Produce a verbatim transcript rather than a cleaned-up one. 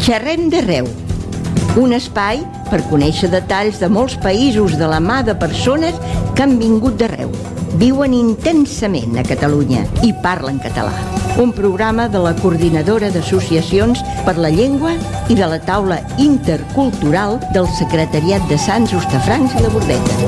Xerrem d'arreu, un espai per conèixer detalls de molts països de la mà de persones que han vingut d'arreu, viuen intensament a Catalunya i parlen català. Un programa de la Coordinadora d'Associacions per la Llengua i de la Taula Intercultural del Secretariat de Sants, Hostafrancs i la Bordeta.